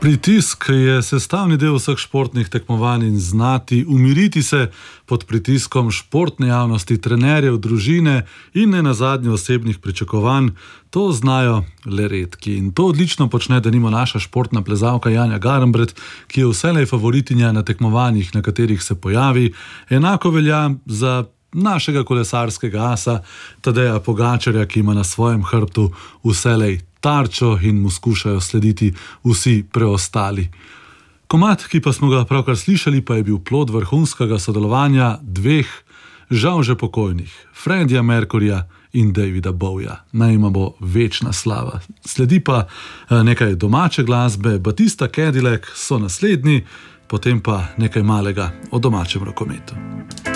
Pritisk je sestavni del vseh športnih tekmovanj in znati umiriti se pod pritiskom športne javnosti, trenerjev, družine in nenazadnje osebnih pričakovanj, to znajo le redki. In to odlično počne denimo naša športna plezalka Janja Garnbret, ki je vselej favoritinja na tekmovanjih, na katerih se pojavi. Enako velja za našega kolesarskega asa Tadeja Pogačarja, ki ima na svojem hrbtu vselej tarčo in mu skušajo slediti vsi preostali. Komad, ki pa smo ga pravkar slišali, pa je bil plod vrhunskega sodelovanja dveh, žal že pokojnih, Freddija Mercuryja in Davida Bowieja. Naj ima bo večna slava. Sledi pa nekaj domače glasbe, Batista Cadillac so naslednji, potem pa nekaj malega o domačem rokometu.